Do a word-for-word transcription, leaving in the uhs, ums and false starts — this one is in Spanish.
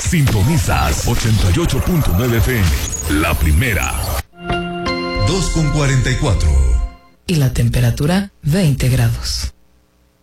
Sintonizas ochenta y ocho punto nueve F M. La primera. dos con cuarenta y cuatro. Y la temperatura veinte grados.